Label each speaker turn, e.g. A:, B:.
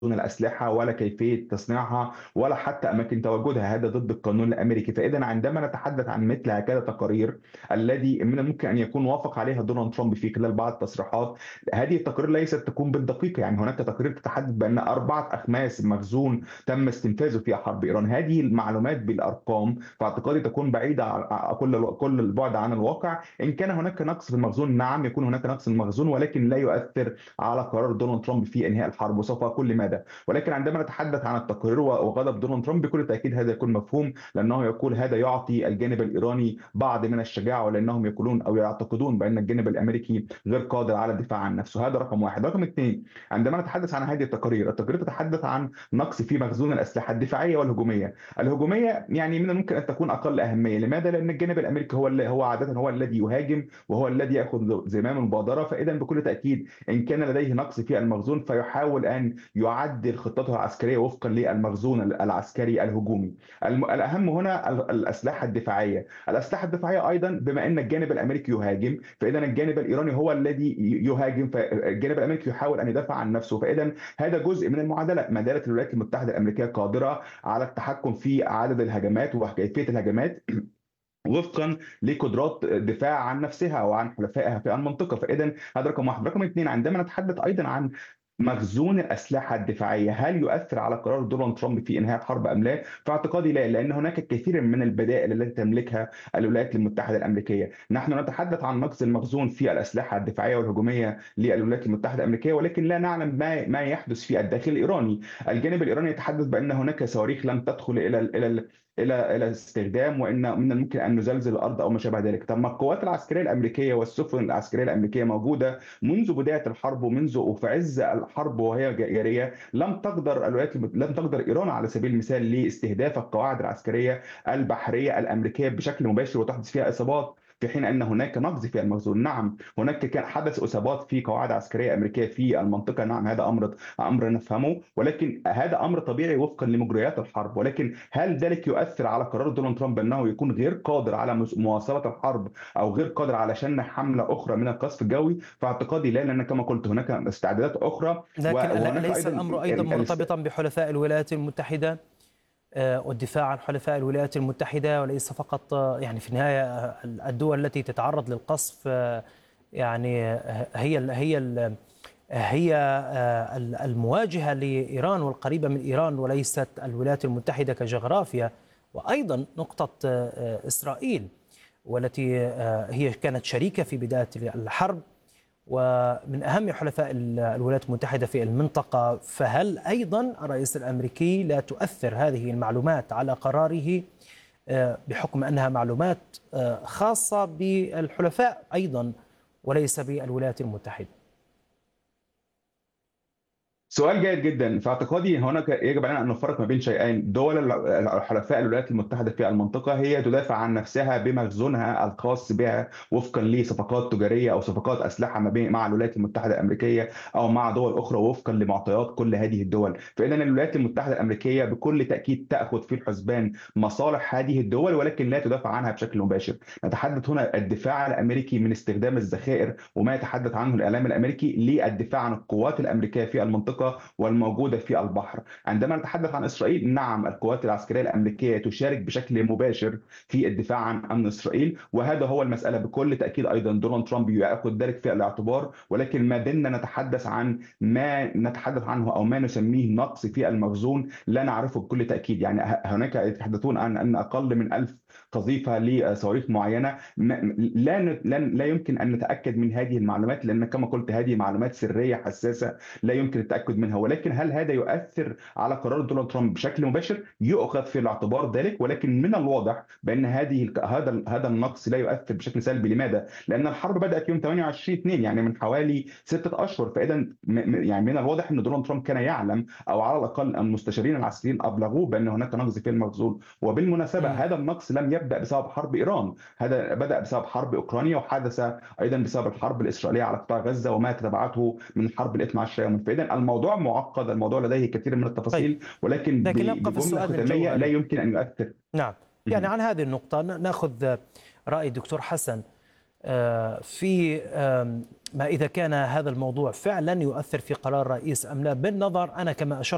A: الأسلحة ولا كيفية تصنيعها ولا حتى أماكن تواجدها، هذا ضد القانون الأمريكي. فإذا عندما نتحدث عن مثل هكذا تقارير الذي من الممكن أن يكون وافق عليها دونالد ترامب في خلال بعض التصريحات، هذه التقارير ليست تكون بالدقيقة. يعني هناك تقارير تتحدث بأن 4 أخماس مخزون تم استنفاذه في حرب إيران. هذه المعلومات بالأرقام في اعتقادي تكون بعيدة كل البعد عن الواقع. إن كان هناك نقص في المخزون، نعم يكون هناك نقص في المخزون، ولكن لا يؤثر على قرار دونالد ترامب في انهاء الحرب، وسوف اقول لماذا. ولكن عندما نتحدث عن التقرير وغضب دونالد ترامب، بكل تاكيد هذا يكون مفهوم، لانه يقول هذا يعطي الجانب الايراني بعض من الشجاعه، ولانهم يقولون او يعتقدون بان الجانب الامريكي غير قادر على الدفاع عن نفسه. هذا رقم واحد. رقم اثنين، عندما نتحدث عن هذه التقارير تتحدث عن نقص في مخزون الاسلحه الدفاعيه والهجوميه. الهجوميه يعني من الممكن ان تكون اقل اهميه. لماذا؟ لان الجانب الامريكي هو عاده هو الذي يهاجم وهو الذي ياخذ زمام المبادره. فاذا بكل تاكيد ان كان لديه نقص في المخزون فيحاول ان يعدل خطته العسكريه وفقا للمخزون العسكري الهجومي. الاهم هنا الاسلحه الدفاعيه. الاسلحه الدفاعيه ايضا، بما ان الجانب الامريكي يهاجم فاذا الجانب الايراني هو الذي يهاجم، فالجانب الامريكي يحاول ان يدافع عن نفسه. فاذا هذا جزء من المعادله. ما زالت الولايات المتحده الامريكيه قادره على التحكم في عدد الهجمات وكيفيه الهجمات وفقا لقدرات دفاع عن نفسها وعن حلفائها في المنطقه. فاذا هذا رقم واحد. رقم اثنين، عندما نتحدث ايضا عن مخزون الأسلحة الدفاعية، هل يؤثر على قرار دونالد ترامب في إنهاء الحرب أم لا؟ في اعتقادي لا، لأن هناك الكثير من البدائل التي تملكها الولايات المتحدة الأمريكية. نحن نتحدث عن نقص المخزون في الأسلحة الدفاعية والهجومية للولايات المتحدة الأمريكية، ولكن لا نعلم ما يحدث في الداخل الإيراني. الجانب الإيراني يتحدث بأن هناك صواريخ لم تدخل إلى استخدام، وان من الممكن ان نزلزل الارض او ما شابه ذلك. طب ما القوات العسكريه الامريكيه والسفن العسكريه الامريكيه موجوده منذ بدايه الحرب، وفي عز الحرب وهي جاريه لم تقدر ايران على سبيل المثال لاستهداف القواعد العسكريه البحريه الامريكيه بشكل مباشر وتحدث فيها اصابات، في حين ان هناك نقص في المخزون. نعم هناك كان حدث اصابات في قواعد عسكريه امريكيه في المنطقه، نعم هذا امر نفهمه، ولكن هذا امر طبيعي وفقا لمجريات الحرب. ولكن هل ذلك يؤثر على قرار دونالد ترامب انه يكون غير قادر على مواصله الحرب او غير قادر على شن حمله اخرى من القصف الجوي؟ فاعتقادي لا، لان كما قلت هناك استعدادات اخرى
B: لكن
A: وهناك
B: ليس
A: ايضا
B: الأمر أيضا مرتبطا بحلفاء الولايات المتحدة والدفاع عن حلفاء الولايات المتحدة، وليس فقط يعني في النهاية الدول التي تتعرض للقصف يعني هي المواجهة لإيران والقريبة من إيران، وليست الولايات المتحدة كجغرافيا. وأيضا نقطة إسرائيل، والتي هي كانت شريكة في بداية الحرب ومن أهم حلفاء الولايات المتحدة في المنطقة. فهل أيضا الرئيس الأمريكي لا تؤثر هذه المعلومات على قراره بحكم أنها معلومات خاصة بالحلفاء أيضا وليس بالولايات المتحدة؟
A: سؤال جيد جدا. في اعتقادي هناك يجب علينا ان نفرق ما بين شيئين. دول الحلفاء الولايات المتحده في المنطقه هي تدافع عن نفسها بمخزونها الخاص بها وفقا لصفقات تجاريه او صفقات اسلحه ما بين مع الولايات المتحده الامريكيه او مع دول اخرى وفقا لمعطيات كل هذه الدول. فاذا الولايات المتحده الامريكيه بكل تاكيد تاخذ في الحسبان مصالح هذه الدول، ولكن لا تدافع عنها بشكل مباشر. نتحدث هنا الدفاع الامريكي من استخدام الذخائر وما يتحدث عنه الاعلام الامريكي للدفاع عن القوات الامريكيه في المنطقه والموجوده في البحر. عندما نتحدث عن اسرائيل، نعم القوات العسكريه الامريكيه تشارك بشكل مباشر في الدفاع عن امن اسرائيل، وهذا هو المساله. بكل تاكيد ايضا دونالد ترامب ياخذ ذلك في الاعتبار، ولكن ما دمنا نتحدث عن ما نتحدث عنه او ما نسميه نقص في المخزون لا نعرفه بكل تاكيد. يعني هناك يتحدثون عن ان اقل من 1000 قذيفه لصواريخ معينه. لا يمكن ان نتاكد من هذه المعلومات، لان كما قلت هذه معلومات سريه حساسه لا يمكن التاكد منها. ولكن هل هذا يؤثر على قرار دونالد ترامب بشكل مباشر؟ يؤخذ في الاعتبار ذلك، ولكن من الواضح بان هذا النقص لا يؤثر بشكل سلبي. لماذا؟ لان الحرب بدات يوم 28/2، يعني من حوالي 6 اشهر. فاذا يعني من الواضح ان دونالد ترامب كان يعلم، او على الاقل المستشارين العسكريين ابلغوه بان هناك نقص في المخزون. وبالمناسبه هذا النقص لم يبدا بسبب حرب ايران، هذا بدا بسبب حرب اوكرانيا، وحدث ايضا بسبب الحرب الاسرائيليه على قطاع غزه وما تبعته من حرب ال 12 يوما. فاذا الموضوع معقد، الموضوع لديه كثير من
B: طيب،
A: التفاصيل، ولكن
B: لكن نبقى في
A: بجمله
B: السؤال
A: ختاميه لا
B: الجوهري.
A: يمكن ان يؤثر.
B: نعم، يعني عن هذه النقطة نأخذ رأي الدكتور حسن في ما إذا كان هذا الموضوع فعلا يؤثر في قرار الرئيس أم لا. بالنظر أنا كما أشرت